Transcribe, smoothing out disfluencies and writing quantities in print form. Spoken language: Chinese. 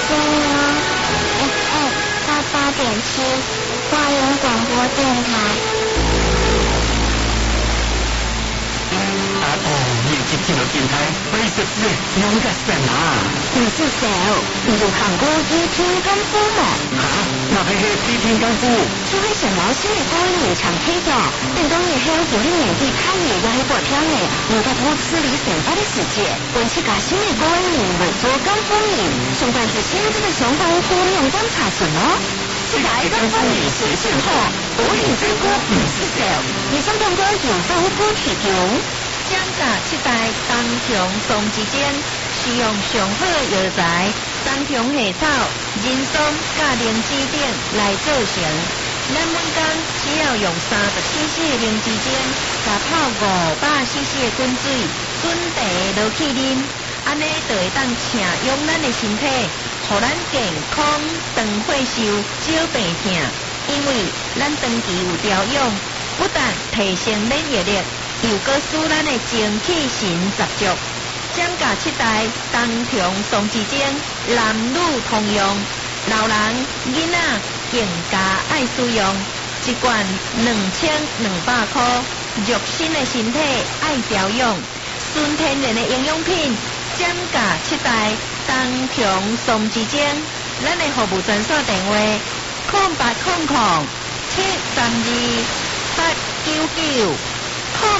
JOFM88.7花莲广播电台。 你接聽到電台非實質用嘅神啊！ 你是誰？你有看過《倚天功夫》嗎？ 那係《倚天功夫》。 是為什麼新嘅歌演唱配嘅？等到以後有啲年紀太爺也係播跳嘅，我嘅舞池裏神化的世界。本次嘅新嘅歌演為做功夫演，相關是現在的相關互聯觀察什麼？世界功夫演是現貨，古靈精怪唔是笑。以上廣告由功夫提供。 獎價7代東強松之間，使用上好藥材，東強下草、人參、甲靈芝等來做成。咱每工只要用30cc 的靈芝精，加泡500cc 的滾水，滾茶落去啉，安尼就會當請用咱的身體，互咱健康、長歲壽、少病痛。因為咱長期有調養，不但提升免疫力。又閣使咱的精氣神十足，獎價7代東強松之精，男女通用，老人囡仔更加愛使用，一罐2200塊，肉身的身體愛調養，純天然的營養品，獎價7代東強松之精，咱的服務專線電話：0800 732 899。